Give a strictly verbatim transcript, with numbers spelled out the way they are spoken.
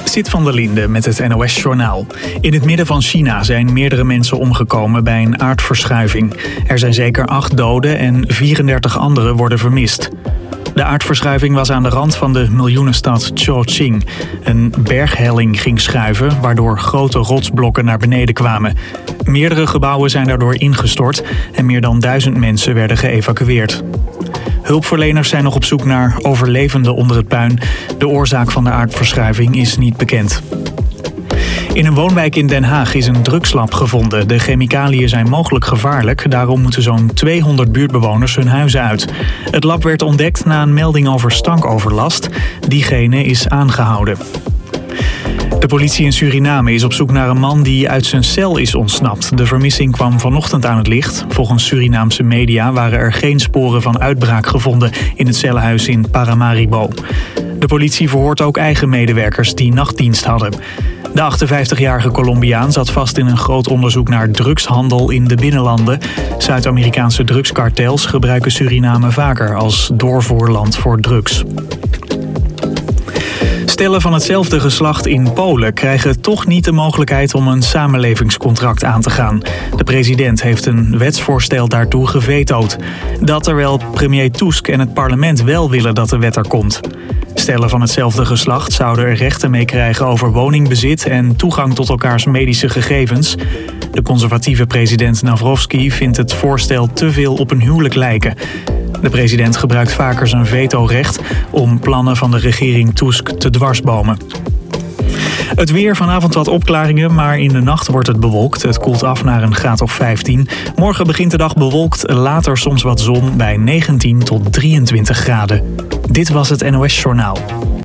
Sit van der Linde met het N O S-journaal. In het midden van China zijn meerdere mensen omgekomen bij een aardverschuiving. Er zijn zeker acht doden en vierendertig anderen worden vermist. De aardverschuiving was aan de rand van de miljoenenstad Chongqing. Een berghelling ging schuiven, waardoor grote rotsblokken naar beneden kwamen. Meerdere gebouwen zijn daardoor ingestort en meer dan duizend mensen werden geëvacueerd. Hulpverleners zijn nog op zoek naar overlevenden onder het puin. De oorzaak van de aardverschuiving is niet bekend. In een woonwijk in Den Haag is een drugslab gevonden. De chemicaliën zijn mogelijk gevaarlijk. Daarom moeten zo'n tweehonderd buurtbewoners hun huizen uit. Het lab werd ontdekt na een melding over stankoverlast. Diegene is aangehouden. De politie in Suriname is op zoek naar een man die uit zijn cel is ontsnapt. De vermissing kwam vanochtend aan het licht. Volgens Surinaamse media waren er geen sporen van uitbraak gevonden in het cellenhuis in Paramaribo. De politie verhoort ook eigen medewerkers die nachtdienst hadden. De achtenvijftigjarige Colombiaan zat vast in een groot onderzoek naar drugshandel in de binnenlanden. Zuid-Amerikaanse drugskartels gebruiken Suriname vaker als doorvoerland voor drugs. Stellen van hetzelfde geslacht in Polen krijgen toch niet de mogelijkheid om een samenlevingscontract aan te gaan. De president heeft een wetsvoorstel daartoe gevetood. Dat terwijl premier Tusk en het parlement wel willen dat de wet er komt. Stellen van hetzelfde geslacht zouden er rechten mee krijgen over woningbezit en toegang tot elkaars medische gegevens. De conservatieve president Nawrocki vindt het voorstel te veel op een huwelijk lijken. De president gebruikt vaker zijn vetorecht om plannen van de regering Tusk te dwarsbomen. Het weer, vanavond wat opklaringen, maar in de nacht wordt het bewolkt. Het koelt af naar een graad of vijftien. Morgen begint de dag bewolkt, later soms wat zon bij negentien tot drieëntwintig graden. Dit was het N O S-journaal.